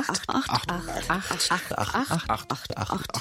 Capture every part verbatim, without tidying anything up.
acht acht acht acht acht acht acht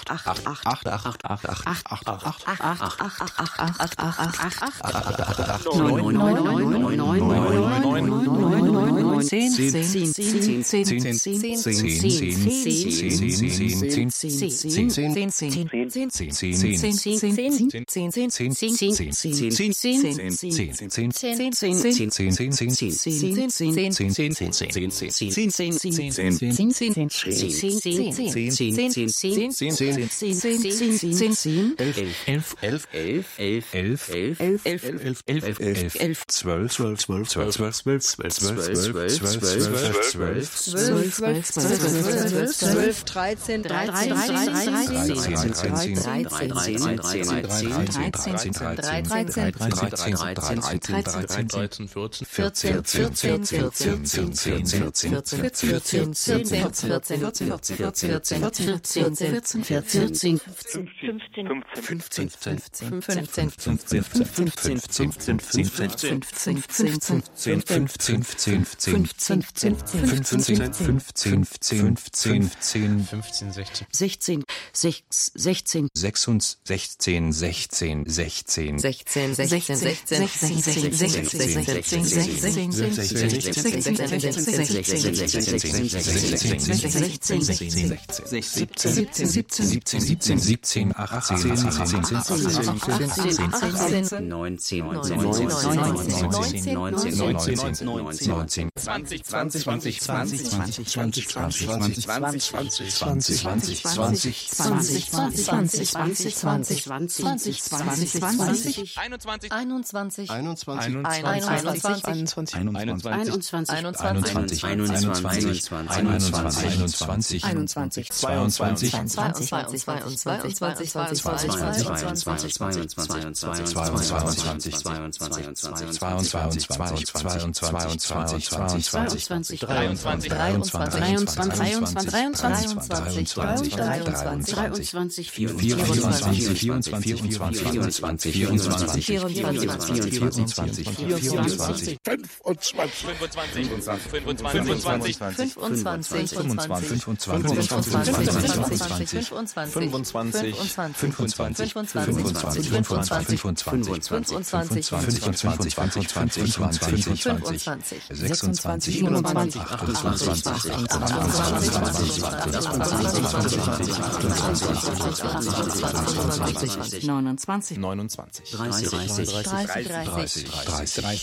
sechzehn, sechzehn, sechzehn, sechzehn, sechzehn, sechzehn, sechzehn, siebzehn, achtzehn, neunzehn, zwanzig, zwanzig, zwanzig, zwanzig, zwanzig, zwanzig, zwanzig, zwanzig, zwanzig, zwanzig, zwanzig, zwanzig, zwanzig, zwanzig, zwanzig, zwanzig, zwanzig, zwanzig, zwanzig, einundzwanzig, einundzwanzig, einundzwanzig, einundzwanzig, einundzwanzig, einundzwanzig, einundzwanzig, einundzwanzig, einundzwanzig, zweiundzwanzig, zweiundzwanzig, zweiundzwanzig, zweiundzwanzig, neunundzwanzig, neunundzwanzig, dreißig, dreißig, dreißig, dreißig,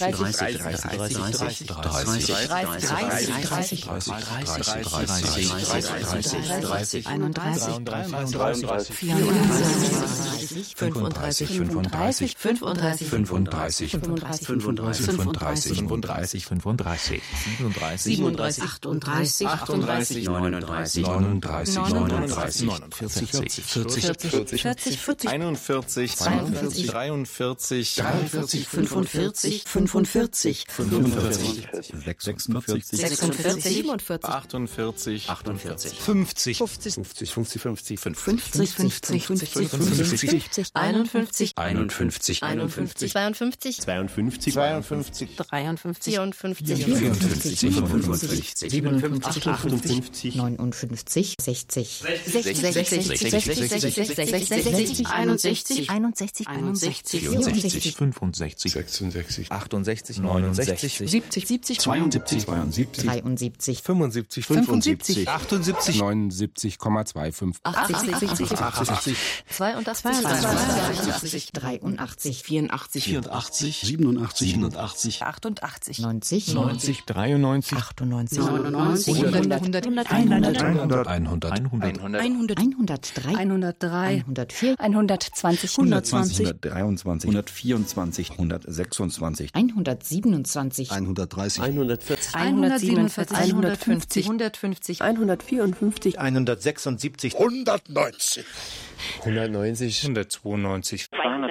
einunddreißig, vierunddreißig, fünfunddreißig, fünfunddreißig, fünfunddreißig, fünfunddreißig, fünfunddreißig, fünfunddreißig, fünfunddreißig, siebenunddreißig, achtunddreißig, achtunddreißig, neununddreißig, neununddreißig, neununddreißig, vierzig, vierzig, vierzig, vierzig, vierzig, einundvierzig, zweiundvierzig, dreiundvierzig, dreiundvierzig, fünfundvierzig, fünfundvierzig, fünfundvierzig, sechsundvierzig, sechsundvierzig, siebenundvierzig, achtundvierzig, achtundvierzig, fünfzig, fünfzig, fünfzig, fünfzig, fünfzig, fünfzig, fünfzig, fünfzig, einundfünfzig, einundfünfzig, einundfünfzig, zweiundfünfzig, zweiundfünfzig, zweiundfünfzig, dreiundfünfzig, vierundfünfzig, vierundfünfzig, fünfundfünfzig, siebenundfünfzig, achtundfünfzig, neunundfünfzig, sechzig, einundsechzig, einundsechzig, einundsechzig, vierundsechzig, fünfundsechzig, sechsundsechzig, achtundsechzig, neunundsechzig, siebzig, siebzig, zweiundsiebzig, zweiundsiebzig, dreiundsiebzig, fünfundsiebzig, fünfundsiebzig, achtundsiebzig, neunundsiebzig Komma fünfundzwanzig, achtzig, achtzig, zweiundachtzig, dreiundachtzig, vierundachtzig, vierundachtzig, siebenundachtzig, siebenundachtzig, achtundachtzig, neunzig, neunzig, dreiundneunzig, achtundneunzig, neunundneunzig, hundert, hundert, hundert, hundert, hundert, hundert, hundertdrei, hundertdrei, hundertvier, hundertzwanzig, hundertzwanzig, hundertdreiundzwanzig, hundertvierundzwanzig, hundertsechsundzwanzig, hundertsiebenundzwanzig, hundertdreißig, hundertvierzig, hundertsiebenundvierzig, hundertfünfzig, hundertfünfzig, hundertvierundfünfzig, hundertsechsundsiebzig, hundertneunzig, hundertneunzig, hundertzweiundneunzig, zweihundert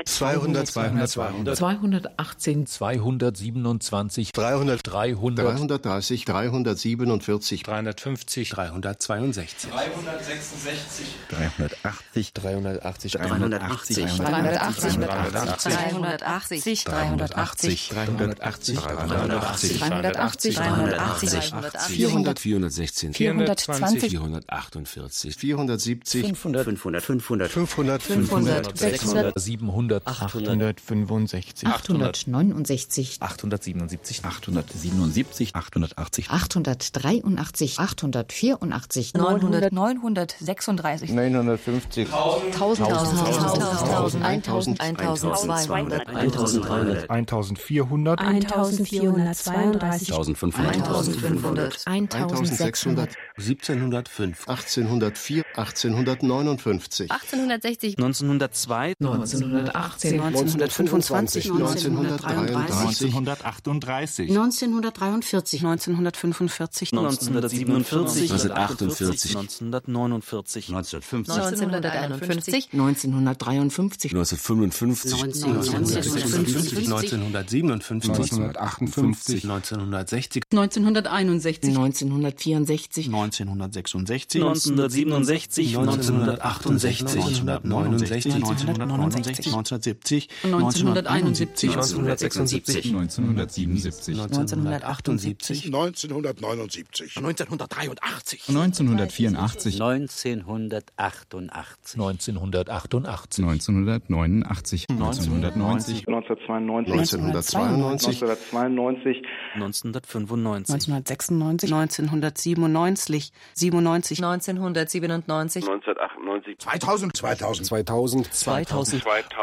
zweihundert, zweihundert, zweihundert, zweihundertachtzehn, zweihundertsiebenundzwanzig, dreihundert, dreihundert, dreihundertdreißig, dreihundertsiebenundvierzig, dreihundertfünfzig, dreihundertzweiundsechzig, dreihundertsechsundsechzig, dreihundertachtzig, dreihundertachtzig, dreihundertachtzig, dreihundertachtzig, dreihundertachtzig, dreihundertachtzig, dreihundertachtzig, dreihundertachtzig, dreihundertachtzig, dreihundertachtzig, vierhundert, vierhundertsechzehn, vierhundertzwanzig, vierhundertachtundvierzig, vierhundertsiebzig, fünfhundert, fünfhundert, fünfhundert, fünfhundert, fünfhundert, sechshundert, siebenhundert, achthundertfünfundsechzig, achthundertneunundsechzig, achthundertsiebenundsiebzig, achthundertsiebenundsiebzig, achtundachtzig, achthundertdreiundachtzig, achthundertvierundachtzig, neunhundert, neunhundertsechsunddreißig, neunhundertfünfzig, tausend, tausend, eintausend, eintausendzweihundert, eintausendvierhundert, eintausendvierhundert, eintausendvierhundertzweiunddreißig, eintausendfünfhundert, eintausendsechshundert, siebzehnhundertfünf, achtzehnhundertvier, achtzehnhundertneunundfünfzig, achtzehnhundertsechzig, neunzehnhundertzwei, neunzehnhundertachtzehn, neunzehnhundertfünfundzwanzig, neunzehnhundertdreiunddreißig, neunzehnhundertachtunddreißig, neunzehnhundertdreiundvierzig, neunzehnhundertfünfundvierzig, neunzehnhundertsiebenundvierzig, neunzehnhundertachtundvierzig, neunzehnhundertneunundvierzig, neunzehnhunderteinundfünfzig, neunzehnhundertdreiundfünfzig, neunzehnhundertfünfundfünfzig, neunzehnhundertfünfundfünfzig, neunzehnhundertsiebenundfünfzig, neunzehnhundertachtundfünfzig, neunzehnhundertsechzig, neunzehnhunderteinundsechzig, neunzehnhundertvierundsechzig, neunzehnhundertsechsundsechzig, neunzehnhundertsiebenundsechzig, neunzehnhundertachtundsechzig, neunzehnhundertneunundsechzig, neunzehnhundertneunundsechzig, neunzehnhundertsiebzig, neunzehnhunderteinundsiebzig, neunzehnhundertsechsundsiebzig, neunzehnhundertsiebenundsiebzig, neunzehnhundertachtundsiebzig, neunzehnhundertneunundsiebzig, neunzehnhundertdreiundachtzig, neunzehnhundertvierundachtzig, neunzehnhundertachtundachtzig, neunzehnhundertachtundachtzig, neunzehnhundertneunundachtzig, neunzehnhundertneunzig, neunzehnhundertzweiundneunzig, neunzehnhundertzweiundneunzig, neunzehnhundertfünfundneunzig, neunzehnhundertsechsundneunzig, neunzehnhundertsiebenundneunzig, siebenundneunzig, neunzehnhundertsiebenundneunzig, neunzehnhundertachtundneunzig, zweitausend, zweitausend, zweitausend, zweitausend,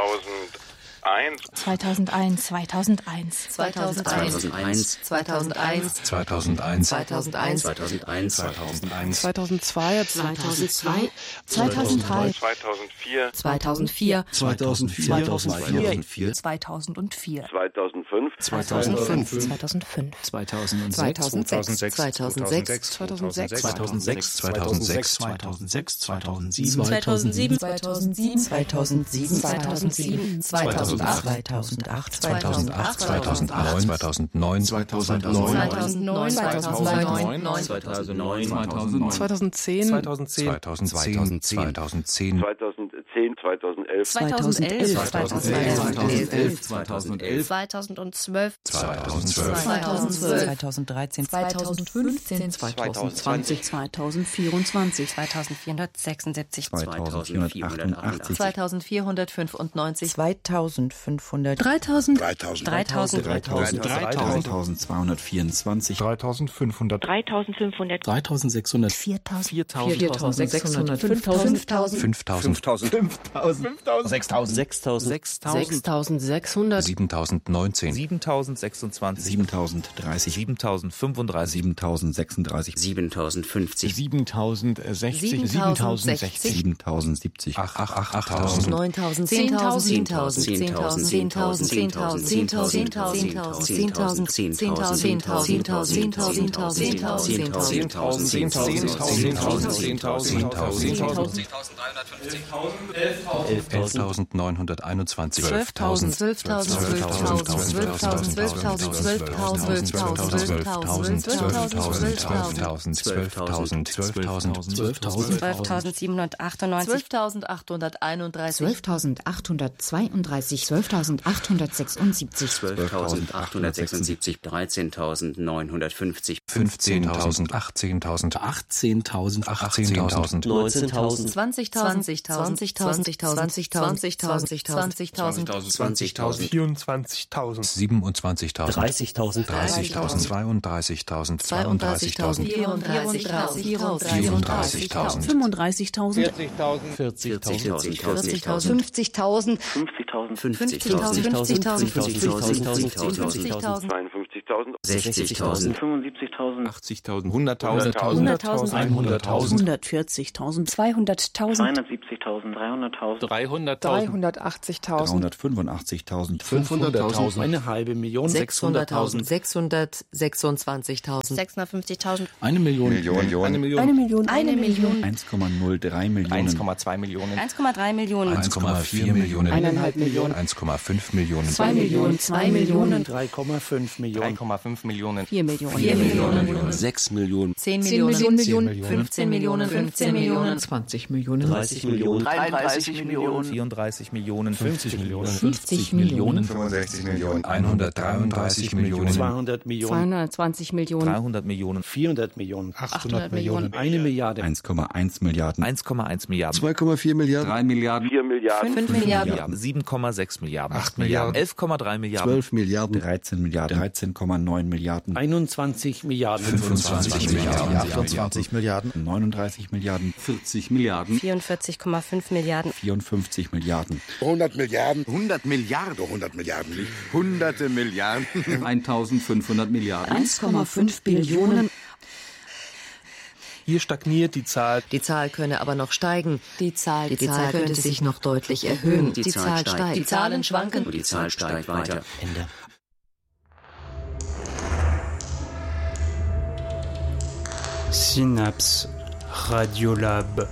zweitausendeins, zweitausendeins, zweitausendeins, zweitausendeins, zweitausendeins, zweitausendeins, zweitausendeins, zweitausendeins, zweitausendeins, zweitausendzwei, zweitausendzwei, zweitausenddrei, zweitausendvier, zweitausendvier, zweitausendvier, zweitausendvier, zweitausendfünf, zweitausendfünf, zweitausendfünf, zweitausendsechs, zweitausendsechs, zweitausendsechs, zweitausendsechs, zweitausendsechs, zweitausendsechs, zweitausendsechs, zweitausendsechs, zweitausendsieben, zweitausendsechs, zweitausendsieben, zweitausendsieben, zweitausendsieben, zweitausendacht, zweitausendacht, zweitausendacht, zweitausendneun, zweitausendneun, zweitausendneun, zweitausendneun, zweitausendneun, zweitausendzehn, zweitausendzehn, zweitausendzehn, zweitausendzehn, zweitausendzehn, zweitausendelf, zweitausendelf, zweitausendelf, zweitausendelf, zweitausendzwölf, zweitausendzwölf, zweitausenddreizehn, zweitausendfünfzehn, zweitausendzwanzig, zweitausendvierundzwanzig, zweitausendvierhundertsechsundsiebzig, zweitausendvierhundertachtundachtzig, zweitausendvierhundertfünfundneunzig, zweitausendfünfhundert, dreitausend, dreitausend, dreitausend, dreitausendzweihundertvierundzwanzig, dreitausendfünfhundert, dreitausendfünfhundert, dreitausendsechshundert, viertausendsechshundert, viertausendsechshundert, fünftausend, fünftausend, sechstausend, sechstausendsechshundert, siebentausendneunzehn, siebentausendsechsundzwanzig, siebentausenddreißig, siebentausendfünfunddreißig, siebentausendsechsunddreißig, siebentausendfünfzig, siebentausendsechzig, siebentausendsechzig, siebentausendsiebzig, achttausend, neuntausend, zehntausend, zehntausend, zehntausend, zehntausend, zehntausend, zehntausend, zehntausend, zehntausend, zehntausend, zehntausend, zehntausend, elftausendneunhunderteinundzwanzig, zwölftausend, zwölftausend, zwölftausend, zwölftausend, zwölftausend, zwölftausend, zwölftausend, zwölftausend, zwölftausend, zwölftausend, zwölftausend, zwölftausendsiebenhundertachtundneunzig, zwölftausendachthunderteinunddreißig, zwölftausendachthundertzweiunddreißig, zwölftausendachthundertsechsundsiebzig, zwölftausendachthundertsechsundsiebzig, dreizehntausendneunhundertfünfzig, fünfzehntausend, achtzehntausend, achtzehntausend, achtzehntausend, neunzehntausend, zwanzigtausend, zwanzigtausend, zwanzigtausend, zwanzigtausend, zwanzigtausend, vierundzwanzigtausend, siebenundzwanzigtausend, dreißigtausend, dreißigtausend, zweiunddreißigtausend, zweiunddreißigtausend, vierunddreißigtausend, vierunddreißigtausend, fünfunddreißigtausend, vierzigtausend, vierzigtausend, vierzigtausend, fünfzigtausend, fünfzigtausend, fünfzigtausend, fünfzigtausend, fünfzigtausend, fünfzigtausend, fünfzigtausend, fünfzigtausend, zweiundfünfzigtausend, siebzigtausend, sechzigtausend, fünfundsiebzigtausend, achtzigtausend, hunderttausend, hunderttausend, hunderttausend, hundertvierzigtausend, zweihunderttausend, zweihundertsiebzigtausend, dreihunderttausend, dreihunderttausend, dreihundertachtzigtausend, dreihundertfünfundachtzigtausend, fünfhunderttausend, eine halbe Million, sechshunderttausend, sechshundertsechsundzwanzigtausend, sechshundertfünfzigtausend, eine Million, Million, eine Million, eine Million, eine Million, eins Komma null drei Millionen, eins Komma zwei Millionen, eins Komma drei Millionen, eins Komma vier Millionen, eineinhalb Millionen, eins Komma fünf Millionen, zwei Millionen, zwei Millionen, drei Komma fünf drei Millionen, Komma fünf Millionen, vier Millionen, vier Millionen, sechs Millionen, zehn zehn Millionen, Millionen, fünfzehn Millionen, fünfzehn Millionen, zwanzig Millionen, dreißig Millionen, dreiunddreißig Millionen, vierunddreißig Millionen, fünfzig Millionen, fünfzig Millionen, fünfundsechzig Millionen, hundertdreiunddreißig Millionen, zweihundert Millionen, zweihundertzwanzig Millionen, dreihundert Millionen, vierhundert Millionen, achthundert Millionen, eine Milliarde, eins Komma eins Milliarden, eins Komma eins Milliarden, zwei Komma vier Milliarden, drei Milliarden, vier Milliarden, fünf Milliarden, sieben Komma sechs Milliarden, acht Milliarden, elf Komma drei Milliarden, zwölf Milliarden, dreizehn Milliarden, dreizehn Komma neun Milliarden, einundzwanzig Milliarden, fünfundzwanzig Milliarden, achtundzwanzig Milliarden, neununddreißig Milliarden, vierzig Milliarden, vierundvierzig Komma fünf Milliarden, vierundfünfzig Milliarden, hundert Milliarden, hundert Milliarden, hundert Milliarden, nicht hunderte Milliarden, eintausendfünfhundert Milliarden, eins Komma fünf Billionen. Hier stagniert die Zahl. Die Zahl könne aber noch steigen. Die Zahl, Die Zahl könnte sich noch deutlich erhöhen. Die Die Zahl Zahl steigt. steigt. Die Zahlen schwanken. und die Zahl steigt weiter. Ende. Synapse Radiolab.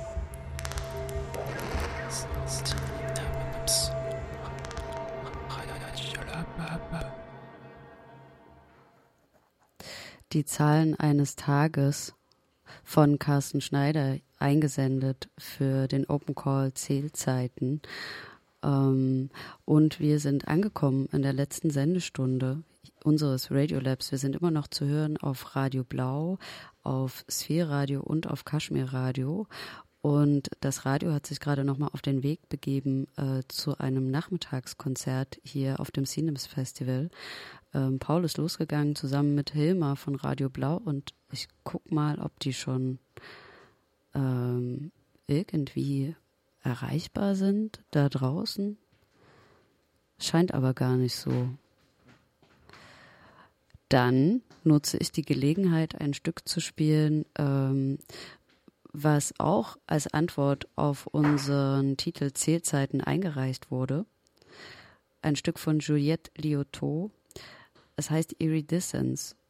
Die Zahlen eines Tages von Carsten Schneider eingesendet für den Open Call Zählzeiten. Ähm, und wir sind angekommen in der letzten Sendestunde unseres Radiolabs. Wir sind immer noch zu hören auf Radio Blau, auf Sphere Radio und auf Kashmir Radio. Und das Radio hat sich gerade nochmal auf den Weg begeben äh, zu einem Nachmittagskonzert hier auf dem Synapse Festival. Ähm, Paul ist losgegangen zusammen mit Hilmar von Radio Blau und ich guck mal, ob die schon ähm, irgendwie erreichbar sind da draußen. Scheint aber gar nicht so. Dann nutze ich die Gelegenheit, ein Stück zu spielen, ähm, was auch als Antwort auf unseren Titel Zählzeiten eingereicht wurde. Ein Stück von Juliette Liotot. Es heißt Iridescence